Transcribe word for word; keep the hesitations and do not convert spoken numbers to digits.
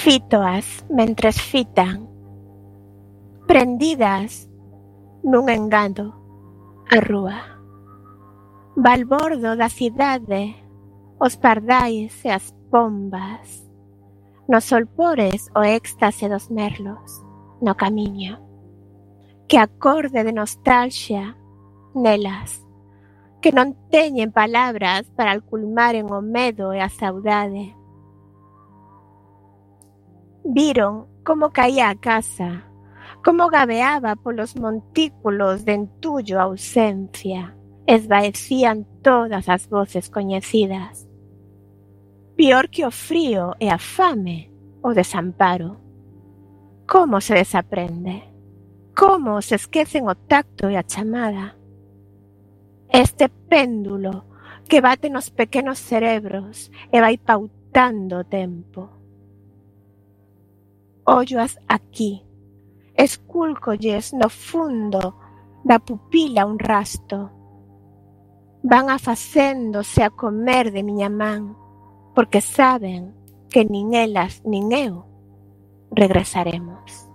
Fítoas mentres fitan, prendidas nun engado á rúa. Balbordo da cidade, os pardais e as pombas, nos solpores o éxtase dos merlos, no camiño, que acorde de nostalxia nelas, que non teñen palabras para alculmaren o medo e a saudade. Viron como caía a casa, como gabeaba polos montículos de entullo a ausencia, esvaecían todas as voces coñecidas. Pior que o frío e a fame, o desamparo. Como se desaprende? Como se esquecen o tacto e a chamada? Este péndulo que bate nos pequenos cerebros e vai pautando o tempo. Olloas aquí, escúlcolles no fundo da pupila un rasto. Van afacéndose a comer de miña man, porque saben que nin elas nin eu regresaremos.